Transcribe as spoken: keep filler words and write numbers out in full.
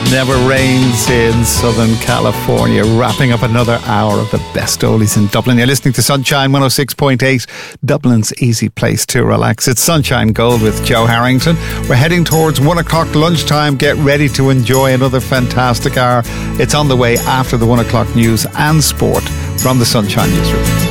never rains in Southern California. Wrapping up another hour of the best oldies in Dublin. You're listening to Sunshine one oh six point eight, Dublin's easy place to relax. It's Sunshine Gold with Joe Harrington. We're heading towards one o'clock lunchtime. Get ready to enjoy another fantastic hour. It's on the way after the one o'clock news and sport from the Sunshine Newsroom.